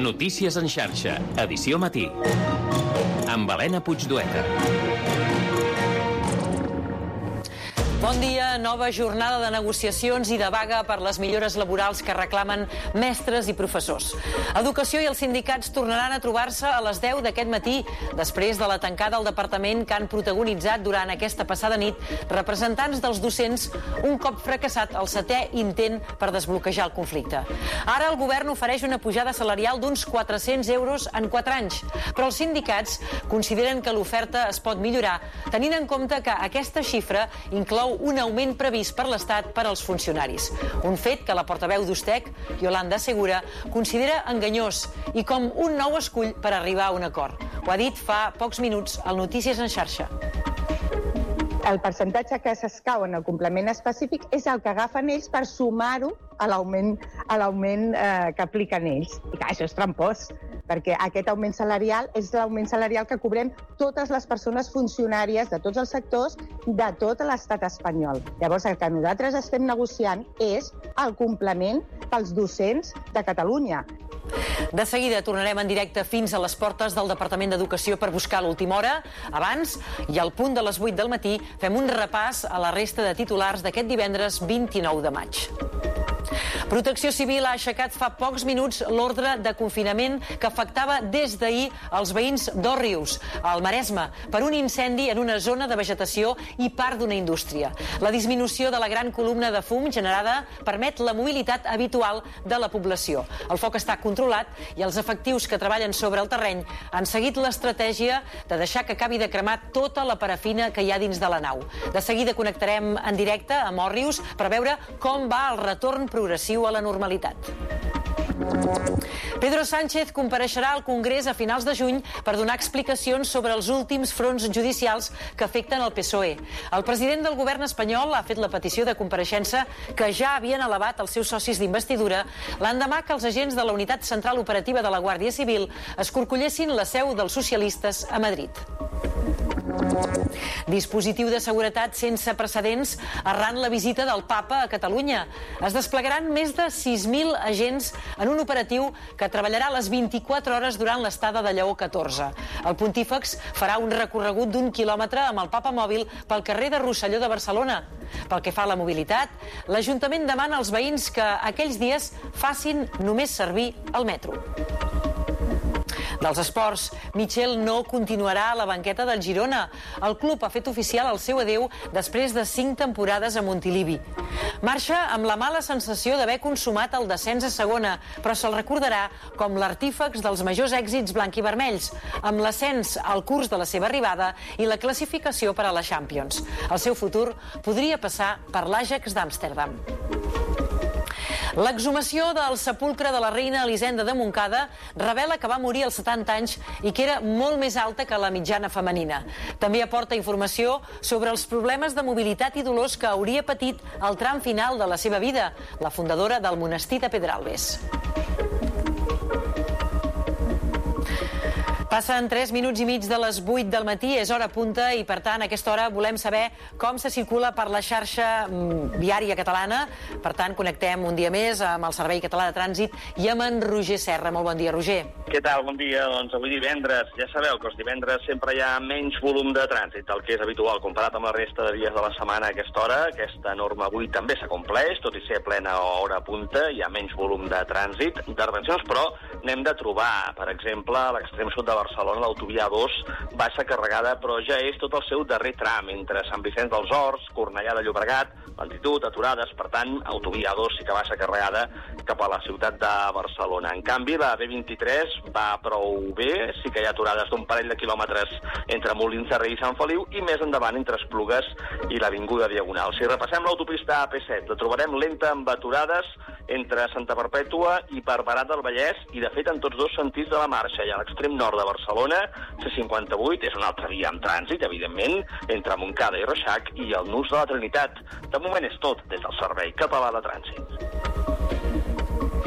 Notícies en xarxa, edició matí. Amb Helena Puigdueta. Bon dia, nova jornada de negociacions i de vaga per les millores laborals que reclamen mestres i professors. Educació i els sindicats tornaran a trobar-se a les 10 d'aquest matí, després de la tancada al departament que han protagonitzat durant aquesta passada nit representants dels docents, un cop fracassat el 7è intent per desbloquejar el conflicte. Ara el govern ofereix una pujada salarial d'uns 400 euros en 4 anys, però els sindicats consideren que l'oferta es pot millorar, tenint en compte que aquesta xifra inclou un augment previst per l'Estat per als funcionaris. Un fet que la portaveu d'Ustec, Yolanda Segura, considera enganyós i com un nou escull per arribar a un acord. Ho ha dit fa pocs minuts al Notícies en xarxa. El percentatge que s'escau en el complement específic és el que agafen ells per sumar-ho a l'augment que apliquen ells. I clar, això és trampós, perquè aquest augment salarial és l'augment salarial que cobrem totes les persones funcionàries de tots els sectors de tot l'estat espanyol. Llavors, el que nosaltres estem negociant és el complement pels docents de Catalunya. De seguida tornarem en directe fins a les portes del Departament d'Educació per buscar l'última hora. Abans, i al punt de les 8 del matí, fem un repàs a la resta de titulars d'aquest divendres 29 de maig. Protecció Civil ha aixecat fa pocs minuts l'ordre de confinament que afectava des d'ahir els veïns d'Òrrius, al Maresme, per un incendi en una zona de vegetació i part d'una indústria. La disminució de la gran columna de fum generada permet la mobilitat habitual de la població. El foc està controlat i els efectius que treballen sobre el terreny han seguit l'estratègia de deixar que acabi de cremar tota la parafina que hi ha dins de la nau. De seguida connectarem en directe amb Òrrius per veure com va el retorn progressiu a la normalitat. Pedro Sánchez compareixerà al Congrés a finals de juny per donar explicacions sobre els últims fronts judicials que afecten el PSOE. El president del govern espanyol ha fet la petició de compareixença que ja havien elevat els seus socis d'investidura l'endemà que els agents de la Unitat Central Operativa de la Guàrdia Civil escorcollessin la seu dels socialistes a Madrid. Dispositiu de seguretat sense precedents arran la visita del Papa a Catalunya. Es desplegaran més de 6.000 agents en un operatiu que treballarà les 24 hores durant l'estada de Lleó XIV. El pontífex farà un recorregut d'1 quilòmetre amb el Papa mòbil pel carrer de Rosselló de Barcelona. Pel que fa a la mobilitat, l'Ajuntament demana als veïns que aquells dies facin només servir el metro. Dels esports, Michel no continuarà a la banqueta del Girona. El club ha fet oficial el seu adeu després de 5 temporades a Montilivi. Marxa amb la mala sensació d'haver consumat el descens a segona, però se'l recordarà com l'artífex dels majors èxits blanquivermells, amb l'ascens al curs de la seva arribada i la classificació per a la Champions. El seu futur podria passar per l'Ajax d'Amsterdam. L'exhumació del sepulcre de la reina Elisenda de Montcada revela que va morir als 70 anys i que era molt més alta que la mitjana femenina. També aporta informació sobre els problemes de mobilitat i dolors que hauria patit al tram final de la seva vida, la fundadora del monestir de Pedralbes. Passen 3 minuts i mig de les 8 del matí, és hora punta i per tant a aquesta hora volem saber com se circula per la xarxa viària catalana. Per tant connectem un dia més amb el Servei Català de Trànsit i amb en Roger Serra. Molt bon dia, Roger. Què tal? Bon dia. Doncs avui divendres, ja sabeu que els divendres sempre hi ha menys volum de trànsit, el que és habitual comparat amb la resta de dies de la setmana a aquesta hora. Aquesta norma avui també s'acompleix, tot i ser plena hora punta, hi ha menys volum de trànsit, d'intervencions, però n'hem de trobar. Per exemple, a l'extrem sud de Barcelona, l'autovia A2 baixa carregada, però ja és tot el seu darrer tram, entre Sant Vicenç dels Horts, Cornellà de Llobregat, lentitud, aturades, per tant, autovia A2 sí que baixa carregada cap a la ciutat de Barcelona. En canvi, la B23 va prou bé, sí que hi ha aturades d'un parell de quilòmetres entre Molins de Rei i Sant Feliu, i més endavant entre Esplugues i l'Avinguda Diagonal. Si repassem l'autopista AP7, la trobarem lenta amb aturades entre Santa Perpètua i Barberà del Vallès, i de fet en tots dos sentits de la marxa. I a l'extrem nord de Barcelona, C58 és una altra via amb trànsit, evidentment, entre Montcada i Reixac i el Nus de la Trinitat. De moment és tot des del Servei Català de Trànsit.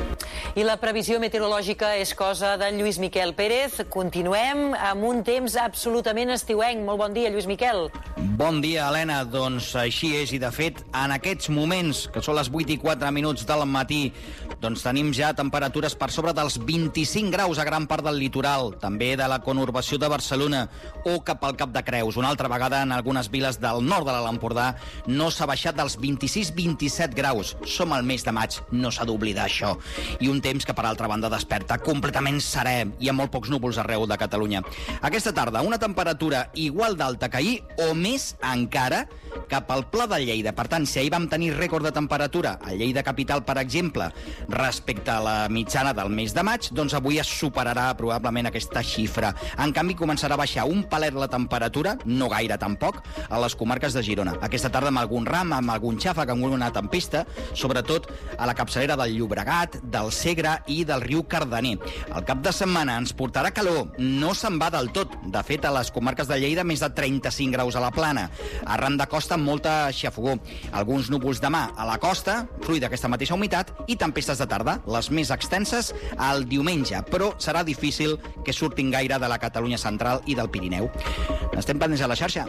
I la previsió meteorològica és cosa d'en Lluís Miquel Pérez. Continuem amb un temps absolutament estiuenc. Molt bon dia, Lluís Miquel. Bon dia, Helena. Doncs així és, i de fet, en aquests moments, que són les 8:04 del matí, doncs tenim ja temperatures per sobre dels 25 graus a gran part del litoral, també de la conurbació de Barcelona o cap al Cap de Creus. Una altra vegada, en algunes viles del nord de l'Alt Empordà no s'ha baixat dels 26-27 graus. Som al mes de maig, no s'ha d'oblidar això. I un temps que, per altra banda, desperta completament serè i amb molt pocs núvols arreu de Catalunya. Aquesta tarda, una temperatura igual d'alta que ahir, o més encara, cap al Pla de Lleida. Per tant, si ahir vam tenir rècord de temperatura a Lleida capital, per exemple, respecte a la mitjana del mes de maig, doncs avui es superarà probablement aquesta xifra. En canvi, començarà a baixar un palet la temperatura, no gaire tampoc, a les comarques de Girona. Aquesta tarda amb algun ram, amb algun xàfec, amb una tempesta, sobretot a la capçalera del Llobregat, del Segre i del riu Cardener. El cap de setmana ens portarà calor, no se'n va del tot. De fet, a les comarques de Lleida, més de 35 graus a la plana. Arran de costa, molta xafogó. Alguns núvols demà a la costa, fruit d'aquesta mateixa humitat, i tempestes de tarda, les més extenses, el diumenge. Però serà difícil que surtin gaire de la Catalunya central i del Pirineu. Estem pendents a la xarxa.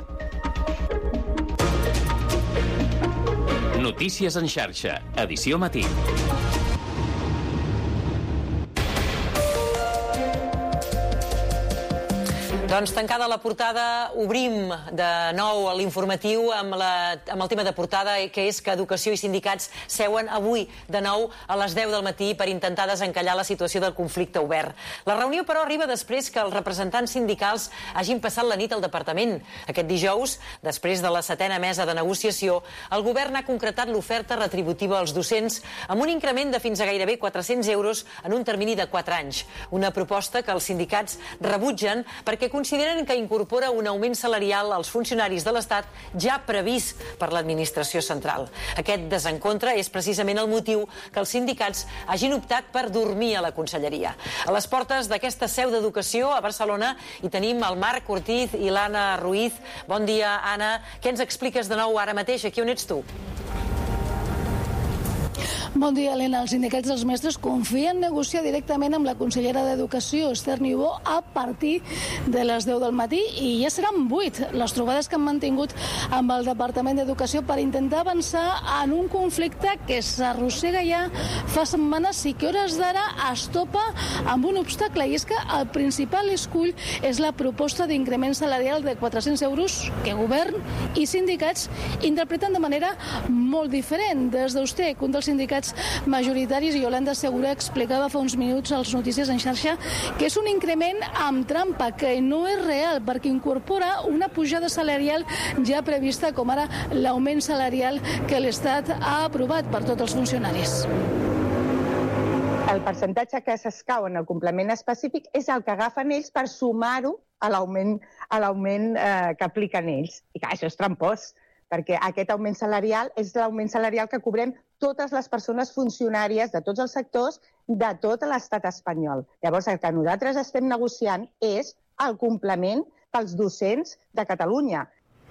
Notícies en xarxa, edició matí. Doncs tancada la portada, obrim de nou l'informatiu amb el tema de portada, que és que Educació i sindicats seuen avui de nou a les 10 del matí per intentar desencallar la situació del conflicte obert. La reunió, però, arriba després que els representants sindicals hagin passat la nit al departament. Aquest dijous, després de la 7a mesa de negociació, el govern ha concretat l'oferta retributiva als docents amb un increment de fins a gairebé 400 euros en un termini de 4 anys. Una proposta que els sindicats rebutgen perquè consideren que incorpora un augment salarial als funcionaris de l'Estat ja previst per l'administració central. Aquest desencontre és precisament el motiu que els sindicats hagin optat per dormir a la conselleria. A les portes d'aquesta seu d'Educació a Barcelona hi tenim el Marc Ortiz i l'Anna Ruiz. Bon dia, Anna. Què ens expliques de nou ara mateix? Aquí on ets tu? Bon dia, Helena. Els sindicats dels mestres confien negociar directament amb la consellera d'Educació, Esther Niubó, a partir de les 10 del matí, i ja seran 8 les trobades que han mantingut amb el Departament d'Educació per intentar avançar en un conflicte que s'arrossega ja fa setmanes i que hores d'ara es topa amb un obstacle, i és que el principal escull és la proposta d'increment salarial de 400 euros que govern i sindicats interpreten de manera molt diferent. Des d'USTEC, un dels sindicats majoritaris, Yolanda Segura, explicava fa uns minuts als Notícies en xarxa que és un increment amb trampa, que no és real, perquè incorpora una pujada salarial ja prevista, com ara l'augment salarial que l'Estat ha aprovat per tots els funcionaris. El percentatge que s'escau en el complement específic és el que agafen ells per sumar-ho a l'augment que apliquen ells. I clar, això és trampós, perquè aquest augment salarial és l'augment salarial que cobrem totes les persones funcionàries de tots els sectors de tot l'Estat espanyol. Llavors, el que nosaltres estem negociant és el complement pels docents de Catalunya.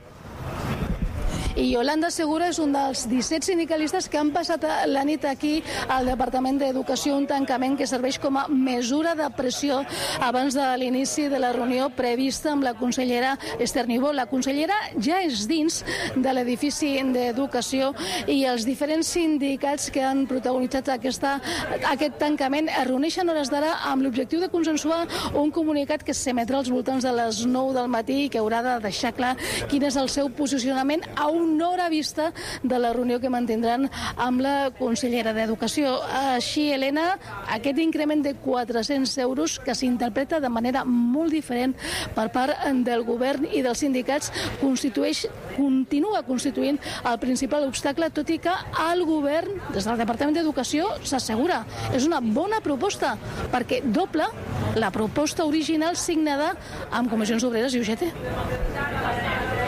I Yolanda Segura és un dels 17 sindicalistes que han passat la nit aquí al Departament d'Educació, un tancament que serveix com a mesura de pressió abans de l'inici de la reunió prevista amb la consellera Esther Niubó. La consellera ja és dins de l'edifici d'Educació i els diferents sindicats que han protagonitzat aquest tancament es reuneixen hores d'ara amb l'objectiu de consensuar un comunicat que s'emetrà als voltants de les 9 del matí i que haurà de deixar clar quin és el seu posicionament a una hora vista de la reunió que mantindran amb la consellera d'Educació. Així, Helena, aquest increment de 400 euros que s'interpreta de manera molt diferent per part del govern i dels sindicats continua constituint el principal obstacle, tot i que el govern, des del Departament d'Educació, s'assegura. És una bona proposta, perquè doble la proposta original signada amb Comissions Obreres i UGT.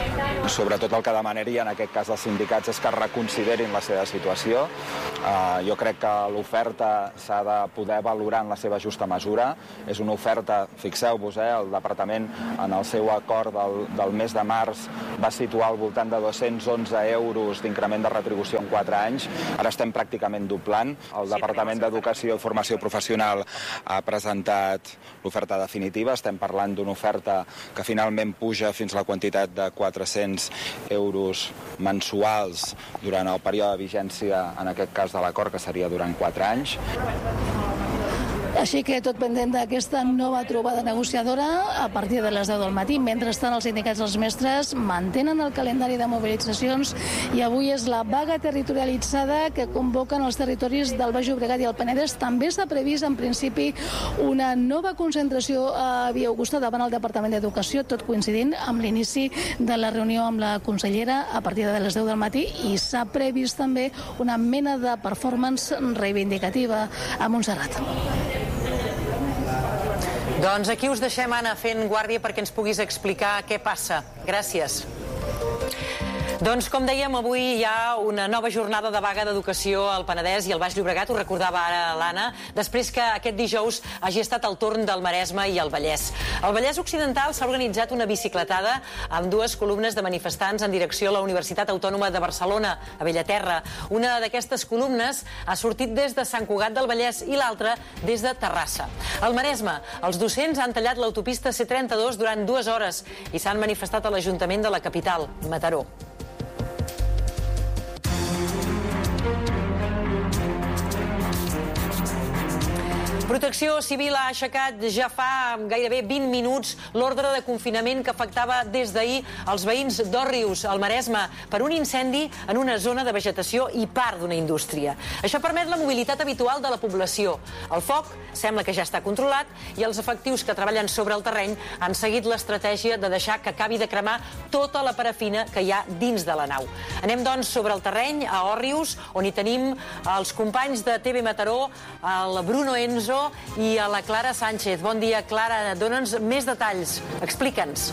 Sobretot el que demanaria en aquest cas dels sindicats és que reconsiderin la seva situació. Jo crec que l'oferta s'ha de poder valorar en la seva justa mesura. És una oferta, fixeu-vos, el departament en el seu acord del mes de març va situar al voltant de 211 euros d'increment de retribució en 4 anys. Ara estem pràcticament doblant. El Departament d'Educació i Formació Professional ha presentat l'oferta definitiva. Estem parlant d'una oferta que finalment puja fins a la quantitat de 400 euros mensuals durant el període de vigència, en aquest cas de l'acord, que seria durant 4 anys. Així que tot pendent d'aquesta nova trobada negociadora a partir de les 10 del matí. Mentrestant, els sindicats dels mestres mantenen el calendari de mobilitzacions i avui és la vaga territorialitzada que convoquen els territoris del Baix Llobregat i el Penedès. També s'ha previst, en principi, una nova concentració a Via Augusta davant el Departament d'Educació, tot coincidint amb l'inici de la reunió amb la consellera a partir de les 10 del matí, i s'ha previst també una mena de performance reivindicativa a Montserrat. Doncs aquí us deixem, Anna, fent guàrdia perquè ens puguis explicar què passa. Gràcies. Doncs, com dèiem, avui hi ha una nova jornada de vaga d'educació al Penedès i al Baix Llobregat, ho recordava ara l'Anna, després que aquest dijous hagi estat el torn del Maresme i el Vallès. Al Vallès Occidental s'ha organitzat una bicicletada amb 2 columnes de manifestants en direcció a la Universitat Autònoma de Barcelona, a Bellaterra. Una d'aquestes columnes ha sortit des de Sant Cugat del Vallès i l'altra des de Terrassa. Al Maresme, els docents han tallat l'autopista C32 durant 2 hores i s'han manifestat a l'Ajuntament de la capital, Mataró. Protecció Civil ha aixecat ja fa gairebé 20 minuts l'ordre de confinament que afectava des d'ahir els veïns d'Òrrius, al Maresme, per un incendi en una zona de vegetació i part d'una indústria. Això permet la mobilitat habitual de la població. El foc sembla que ja està controlat i els efectius que treballen sobre el terreny han seguit l'estratègia de deixar que acabi de cremar tota la parafina que hi ha dins de la nau. Anem, doncs, sobre el terreny, a Òrrius, on hi tenim els companys de TV Mataró, el Bruno Enzo i a la Clara Sánchez. Bon dia, Clara. Dóna'ns més detalls. Explica'ns.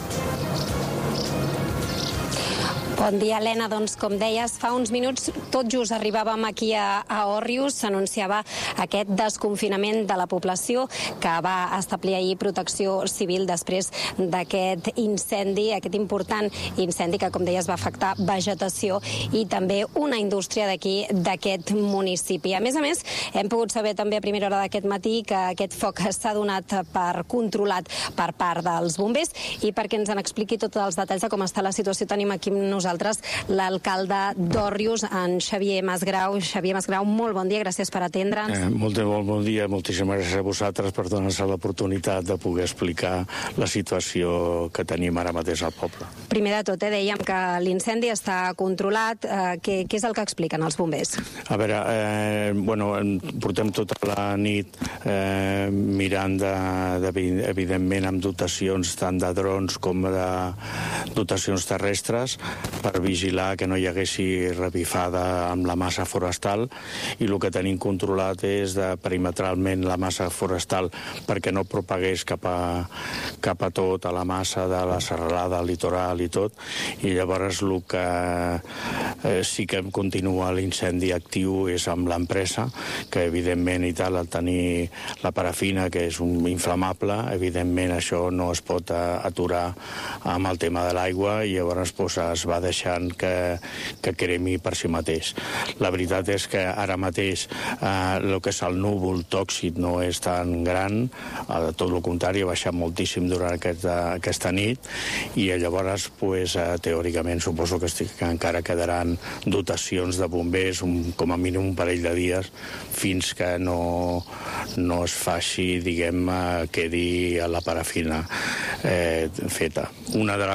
Bon dia, Helena. Doncs, com deies, fa uns minuts tot just arribàvem aquí a Òrrius. S'anunciava aquest desconfinament de la població que va establir ahir Protecció Civil després d'aquest incendi, aquest important incendi que, com deies, va afectar vegetació i també una indústria d'aquí, d'aquest municipi. A més, hem pogut saber també a primera hora d'aquest matí que aquest foc s'ha donat per controlat per part dels bombers, i perquè ens en expliqui tots els detalls de com està la situació tenim aquí amb nosaltres l'alcalde d'Òrrius, en Xavier Masgrau. Xavier Masgrau, molt bon dia, gràcies per atendre'ns. Molt bon dia, moltíssimes gràcies a vosaltres per donar-nos l'oportunitat de poder explicar la situació que tenim ara mateix al poble. Primer de tot, dèiem que l'incendi està controlat. Què és el que expliquen els bombers? A veure, portem tota la nit mirant, evidentment, amb dotacions tant de drons com de dotacions terrestres per vigilar que no hi haguessi revifada amb la massa forestal, i el que tenim controlat és perimetralment la massa forestal perquè no propagués cap a tot, a la massa de la serralada, al litoral i tot, i llavors el que sí que continua l'incendi actiu és amb l'empresa, que evidentment i tal, al tenir la parafina, que és un inflamable, evidentment això no es pot aturar amb el tema de l'aigua, i llavors es va deixant que cremi per si mateix. La veritat és que ara mateix el que és el núvol tòxic no és tan gran, tot el contrari, ha baixat moltíssim durant aquesta nit, i llavors, teòricament, suposo que encara quedaran dotacions de bombers, com a mínim un parell de dies, fins que no es faci, quedi a la parafina feta. Una de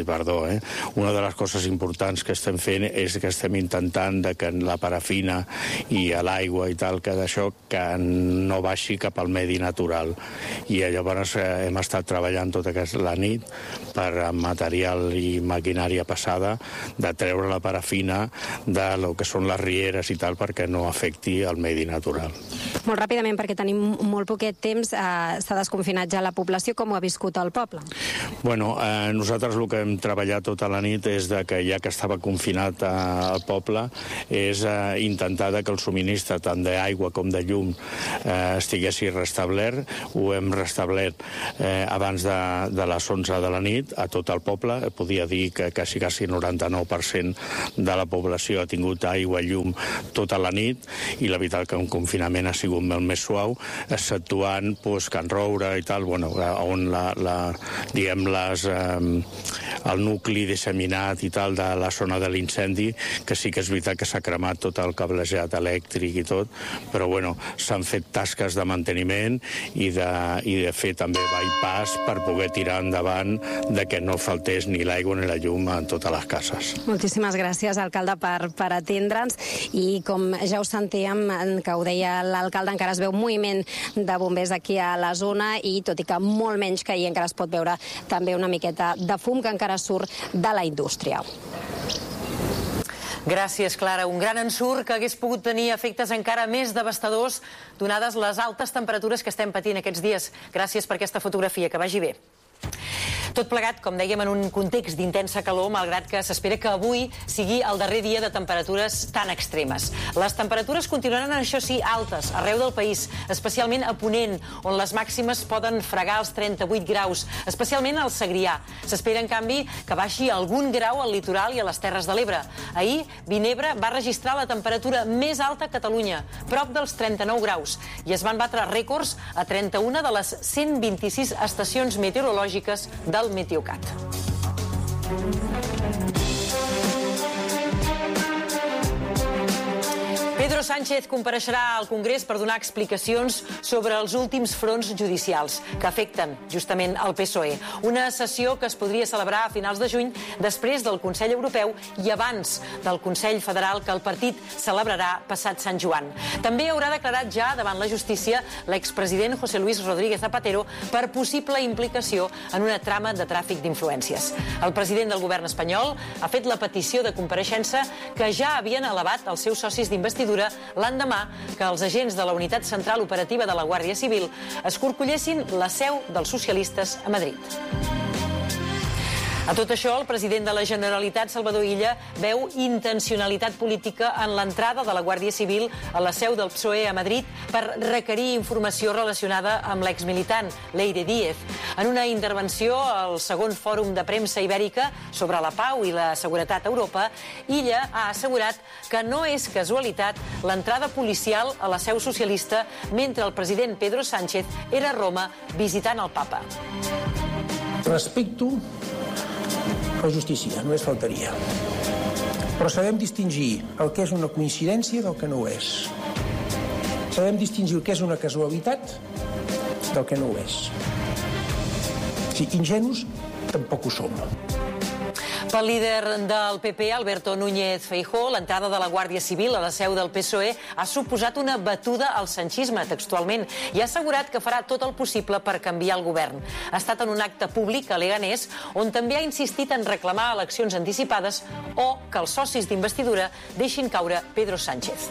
les coses importants que estem fent és que estem intentant que la parafina i l'aigua i tal, que d'això que no baixi cap al medi natural. I llavors hem estat treballant tota la nit per material i maquinària passada de treure la parafina de lo que són les rieres i tal, perquè no afecti el medi natural. Molt ràpidament, perquè tenim molt poquet temps, s'ha desconfinat ja la població. Com ho ha viscut el poble? poble? Bueno, nosaltres el que hem treballat tota la nit és que ja que estava confinat al poble és intentar que el subministre tant d'aigua com de llum estiguessi restablert. Ho hem restablert abans de les 11 de la nit a tot el poble. Podia dir que quasi 99% de la població ha tingut aigua i llum tota la nit, i la veritat que un confinament ha sigut molt més suau, exceptuant Can Roure i tal, on el nucli disseminat i tal de la zona de l'incendi, que sí que és veritat que s'ha cremat tot el cablejat elèctric i tot, però s'han fet tasques de manteniment i de fer també bypass per poder tirar endavant de que no faltés ni l'aigua ni la llum en totes les cases. Moltíssimes gràcies, alcalde, per atendre'ns, i com ja ho sentíem, que ho deia l'alcalde, encara es veu moviment de bombers aquí a la zona, i tot i que molt menys que ahir, encara es pot veure també una miqueta de fum que encara surt de la indústria. Gràcies, Clara. Un gran ensurt que hagués pogut tenir efectes encara més devastadors donades les altes temperatures que estem patint aquests dies. Gràcies per aquesta fotografia, que vagi bé. Tot plegat, com dèiem, en un context d'intensa calor, malgrat que s'espera que avui sigui el darrer dia de temperatures tan extremes. Les temperatures continuaran, això sí, altes arreu del país, especialment a Ponent, on les màximes poden fregar els 38 graus, especialment al Segrià. S'espera, en canvi, que baixi algun grau al litoral i a les Terres de l'Ebre. Ahir, Vinebre va registrar la temperatura més alta a Catalunya, prop dels 39 graus, i es van batre rècords a 31 de les 126 estacions meteorològiques del Meteocat. Pedro Sánchez compareixerà al Congrés per donar explicacions sobre els últims fronts judicials que afecten justament el PSOE. Una sessió que es podria celebrar a finals de juny, després del Consell Europeu i abans del Consell Federal que el partit celebrarà passat Sant Joan. També haurà declarat ja davant la justícia l'expresident José Luis Rodríguez Zapatero per possible implicació en una trama de tràfic d'influències. El president del govern espanyol ha fet la petició de compareixença que ja havien elevat els seus socis d'investidura l'endemà que els agents de la Unitat Central Operativa de la Guàrdia Civil escorcollessin la seu dels socialistes a Madrid. A tot això, el president de la Generalitat, Salvador Illa, veu intencionalitat política en l'entrada de la Guàrdia Civil a la seu del PSOE a Madrid per requerir informació relacionada amb l'exmilitant Leire Díez. En una intervenció al segon fòrum de premsa ibèrica sobre la pau i la seguretat a Europa, Illa ha assegurat que no és casualitat l'entrada policial a la seu socialista mentre el president Pedro Sánchez era a Roma visitant el papa. Respecto la justícia, només faltaria. Però sabem distingir el que és una coincidència del que no ho és. Sabem distingir el que és una casualitat del que no ho és. Si ingenus, tampoc ho som. Pel líder del PP, Alberto Núñez Feijóo, l'entrada de la Guàrdia Civil a la seu del PSOE ha suposat una batuda al sanchisme, textualment, i ha assegurat que farà tot el possible per canviar el govern. Ha estat en un acte públic a Leganés, on també ha insistit en reclamar eleccions anticipades o que els socis d'investidura deixin caure Pedro Sánchez.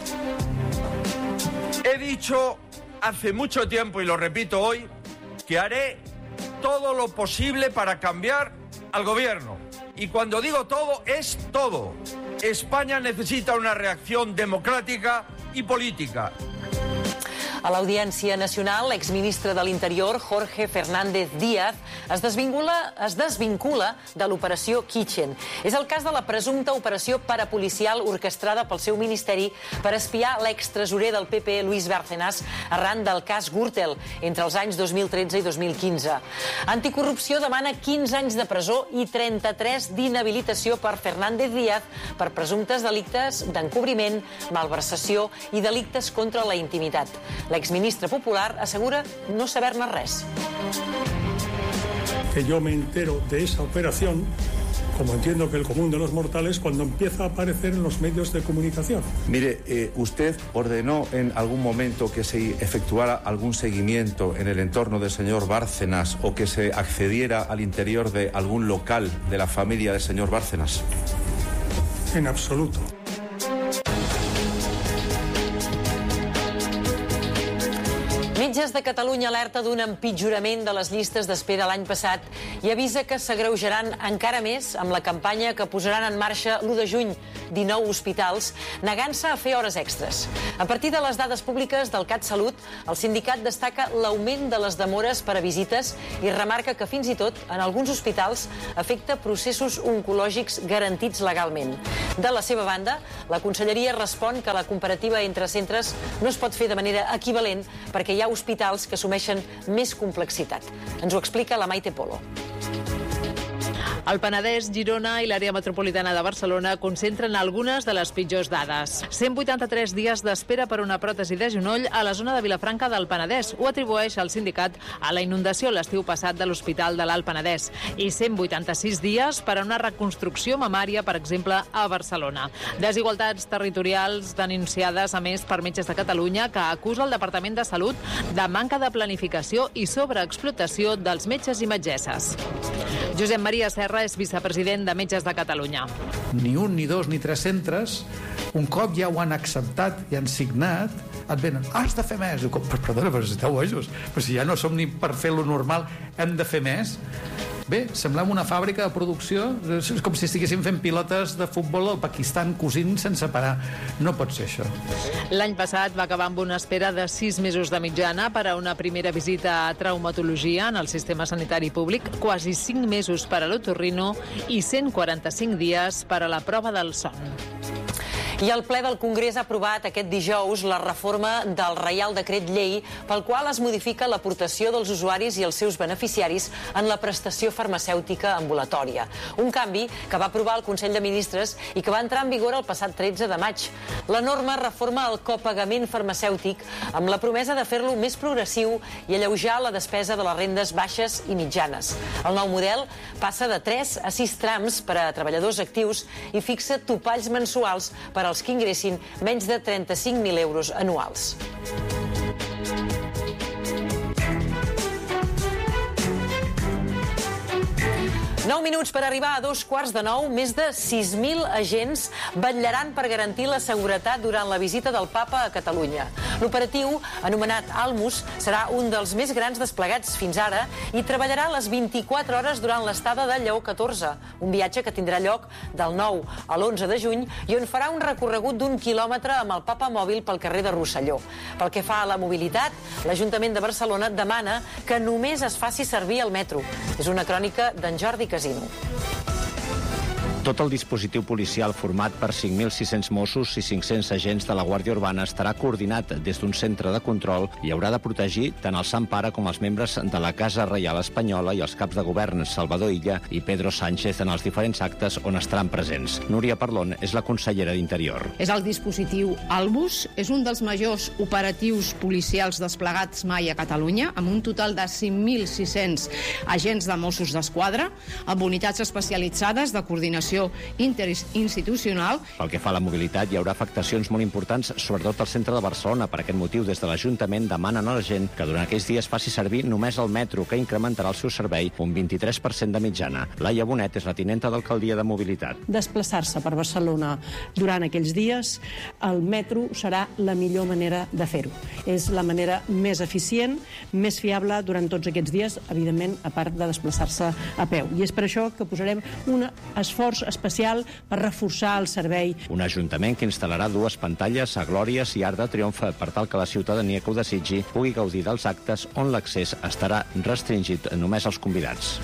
He dicho hace mucho tiempo, y lo repito hoy, que haré todo lo posible para cambiar al gobierno. Y cuando digo todo, es todo. España necesita una reacción democrática y política. A l'Audiència Nacional, l'exministre de l'Interior, Jorge Fernández Díaz, es desvincula de l'operació Kitchen. És el cas de la presumpta operació parapolicial orquestrada pel seu ministeri per espiar l'extresorer del PP, Luis Bárcenas, arran del cas Gürtel, entre els anys 2013 i 2015. Anticorrupció demana 15 anys de presó i 33 d'inhabilitació per Fernández Díaz per presumptes delictes d'encobriment, malversació i delictes contra la intimitat. L'exministre popular assegura no saber-ne res. Que yo me entero de esa operación, como entiendo que el común de los mortales, cuando empieza a aparecer en los medios de comunicación. Mire, usted ordenó en algún momento que se efectuara algún seguimiento en el entorno del señor Bárcenas o que se accediera al interior de algún local de la familia del señor Bárcenas. En absoluto. Metges de Catalunya alerta d'un empitjorament de les llistes d'espera l'any passat i avisa que s'agreujaran encara més amb la campanya que posaran en marxa l'1 de juny 19 hospitals, negant-se a fer hores extres. A partir de les dades públiques del CatSalut, el sindicat destaca l'augment de les demores per a visites i remarca que fins i tot en alguns hospitals afecta processos oncològics garantits legalment. De la seva banda, la Conselleria respon que la comparativa entre centres no es pot fer de manera equivalent perquè hi ha hospitals que assumeixen més complexitat. Ens ho explica la Maite Polo. El Penedès, Girona i l'àrea metropolitana de Barcelona concentren algunes de les pitjors dades. 183 dies d'espera per una pròtesi de genoll a la zona de Vilafranca del Penedès. Ho atribueix el sindicat a la inundació l'estiu passat de l'Hospital de l'Alt Penedès. I 186 dies per a una reconstrucció mamària, per exemple, a Barcelona. Desigualtats territorials denunciades, a més, per Metges de Catalunya, que acusa el Departament de Salut de manca de planificació i sobreexplotació dels metges i metgesses. Josep Maria Serra és vicepresident de Metges de Catalunya. Ni un, ni dos, ni tres centres, un cop ja ho han acceptat i han signat, et venen, has de fer més. Diu, perdona, però si esteu bojos, però si ja no som ni per fer lo normal, hem de fer més. Bé, semblem una fàbrica de producció, és com si estiguéssim fent pilotes de futbol al Pakistan cosint sense parar. No pot ser això. L'any passat va acabar amb una espera de 6 mesos de mitjana per a una primera visita a traumatologia en el sistema sanitari públic, quasi 5 mesos per a l'otorrino i 145 dies per a la prova del son. I el ple del Congrés ha aprovat aquest dijous la reforma del Reial Decret Llei pel qual es modifica l'aportació dels usuaris i els seus beneficiaris en la prestació farmacèutica ambulatòria. Un canvi que va aprovar el Consell de Ministres i que va entrar en vigor el passat 13 de maig. La norma reforma el copagament farmacèutic amb la promesa de fer-lo més progressiu i alleujar la despesa de les rendes baixes i mitjanes. El nou model passa de 3 a 6 trams per a treballadors actius i fixa topalls mensuals per als que ingressin menys de 35.000 euros anuals. Nou minuts per arribar a 8:45. Més de 6.000 agents vetllaran per garantir la seguretat durant la visita del Papa a Catalunya. L'operatiu, anomenat Almus, serà un dels més grans desplegats fins ara i treballarà les 24 hores durant l'estada de Lleó XIV, un viatge que tindrà lloc del 9 a l'11 de juny i on farà un recorregut d'1 quilòmetre amb el Papa mòbil pel carrer de Rosselló. Pel que fa a la mobilitat, l'Ajuntament de Barcelona demana que només es faci servir el metro. És una crònica d'en Jordi Casino. Tot el dispositiu policial format per 5.600 Mossos i 500 agents de la Guàrdia Urbana estarà coordinat des d'un centre de control i haurà de protegir tant el Sant Pare com els membres de la Casa Reial Espanyola i els caps de govern Salvador Illa i Pedro Sánchez en els diferents actes on estaran presents. Núria Parlon és la consellera d'Interior. És el dispositiu Almus, és un dels majors operatius policials desplegats mai a Catalunya, amb un total de 5.600 agents de Mossos d'Esquadra, amb unitats especialitzades de coordinació interinstitucional. Pel que fa a la mobilitat, hi haurà afectacions molt importants, sobretot al centre de Barcelona. Per aquest motiu, des de l'Ajuntament demanen a la gent que durant aquells dies faci servir només el metro, que incrementarà el seu servei un 23% de mitjana. Laia Bonet és la tinenta d'alcaldia de mobilitat. Desplaçar-se per Barcelona durant aquells dies, el metro serà la millor manera de fer-ho. És la manera més eficient, més fiable durant tots aquests dies, evidentment, a part de desplaçar-se a peu. I és per això que posarem un esforç especial per reforçar el servei. Un ajuntament que instal·larà 2 pantalles a Glòries i Arc de Triomf per tal que la ciutadania que ho desitgi pugui gaudir dels actes on l'accés estarà restringit només als convidats.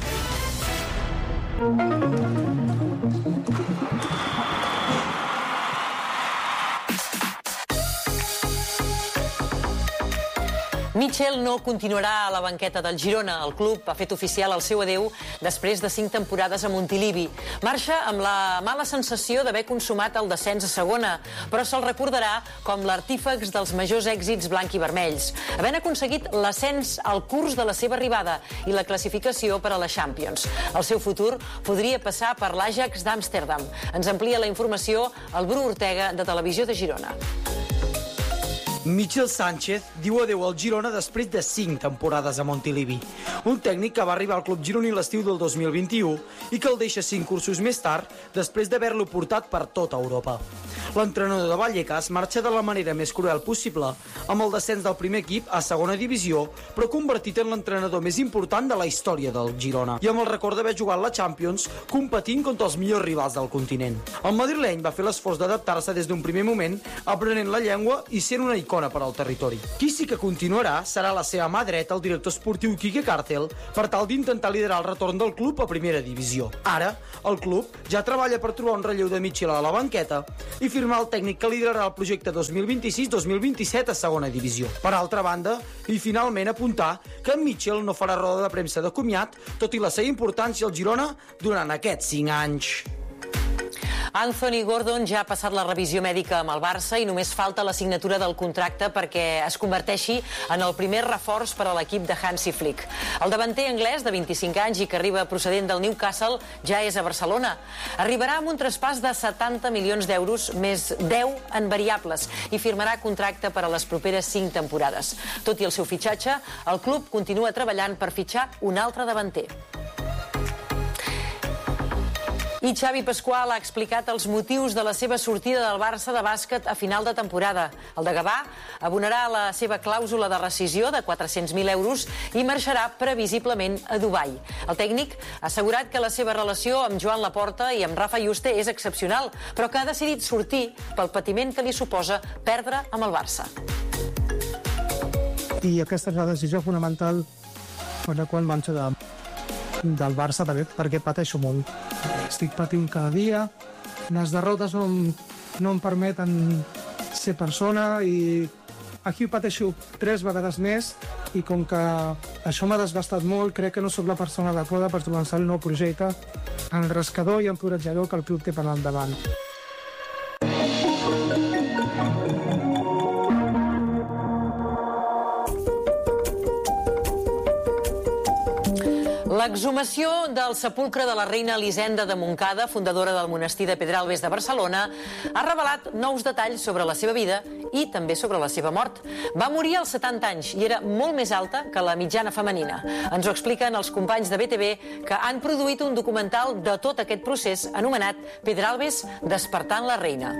Mitchell no continuarà a la banqueta del Girona. El club ha fet oficial el seu adeu després de 5 temporades a Montilivi. Marxa amb la mala sensació d'haver consumat el descens a segona, però se'l recordarà com l'artífex dels majors èxits blanc i vermells, havent aconseguit l'ascens al curs de la seva arribada i la classificació per a la Champions. El seu futur podria passar per l'Ajax d'Amsterdam. Ens amplia la informació el Bru Ortega, de Televisió de Girona. Michel Sánchez diu adeu al Girona després de 5 temporades a Montilivi. Un tècnic que va arribar al club gironí l'estiu del 2021 i que el deixa 5 cursos més tard després d'haver-lo portat per tota Europa. L'entrenador de Vallecas marxa de la manera més cruel possible, amb el descens del primer equip a segona divisió, però convertit en l'entrenador més important de la història del Girona, i amb el record d'haver jugat la Champions competint contra els millors rivals del continent. El madrileny va fer l'esforç d'adaptar-se des d'un primer moment, aprenent la llengua i sent una icona per al territori. Qui sí que continuarà serà la seva mà dreta, el director esportiu Quique Càrtel, per tal d'intentar liderar el retorn del club a primera divisió. Ara, el club ja treballa per trobar un relleu de Michel a la banqueta i firmar el tècnic que liderarà el projecte 2026-2027 a segona divisió. Per altra banda, i finalment apuntar que en Michel no farà roda de premsa de comiat, tot i la seva importància al Girona durant aquests 5 anys. Anthony Gordon ja ha passat la revisió mèdica amb el Barça i només falta la signatura del contracte perquè es converteixi en el primer reforç per a l'equip de Hansi Flick. El davanter anglès de 25 anys i que arriba procedent del Newcastle ja és a Barcelona. Arribarà amb un traspàs de 70 milions d'euros més 10 en variables i firmarà contracte per a les properes 5 temporades. Tot i el seu fitxatge, el club continua treballant per fitxar un altre davanter. I Xavi Pasqual ha explicat els motius de la seva sortida del Barça de bàsquet a final de temporada. El de Gavà abonarà la seva clàusula de rescisió de 400.000 euros i marxarà previsiblement a Dubai. El tècnic ha assegurat que la seva relació amb Joan Laporta i amb Rafa Juste és excepcional, però que ha decidit sortir pel patiment que li suposa perdre amb el Barça. I aquesta és la decisió fonamental per la qual marxo del Barça, perquè pateixo molt. Estic patint cada dia, les derrotes no em permeten ser persona i aquí pateixo 3 vegades més i com que això m'ha desgastat molt, crec que no sóc la persona adequada per començar el nou projecte enrescador i encoratjador que el club té per endavant. L'exhumació del sepulcre de la reina Elisenda de Montcada, fundadora del monestir de Pedralbes de Barcelona, ha revelat nous detalls sobre la seva vida i també sobre la seva mort. Va morir als 70 anys i era molt més alta que la mitjana femenina. Ens ho expliquen els companys de BTV, que han produït un documental de tot aquest procés anomenat Pedralbes despertant la reina.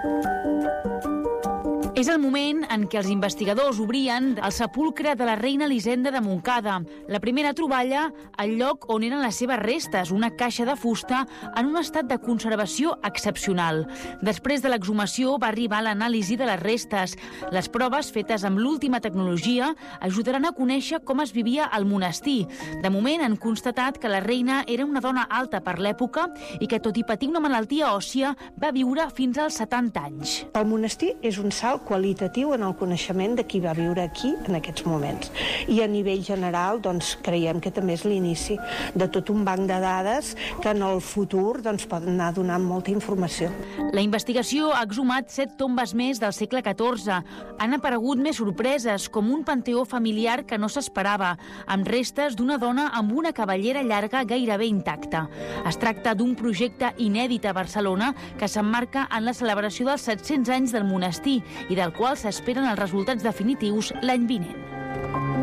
És el moment en què els investigadors obrien el sepulcre de la reina Elisenda de Montcada. La primera troballa al lloc on eren les seves restes, una caixa de fusta en un estat de conservació excepcional. Després de l'exhumació va arribar l'anàlisi de les restes. Les proves fetes amb l'última tecnologia ajudaran a conèixer com es vivia al monestir. De moment han constatat que la reina era una dona alta per l'època i que, tot i patir una malaltia òssia, va viure fins als 70 anys. El monestir és un salt qualitatiu en el coneixement de qui va viure aquí en aquests moments. I a nivell general, doncs, creiem que també és l'inici de tot un banc de dades que en el futur poden anar donant molta informació. La investigació ha exhumat 7 tombes més del segle XIV. Han aparegut més sorpreses, com un panteó familiar que no s'esperava, amb restes d'una dona amb una cabellera llarga gairebé intacta. Es tracta d'un projecte inèdit a Barcelona que s'emmarca en la celebració dels 700 anys del monestir i del qual s'esperen els resultats definitius l'any vinent.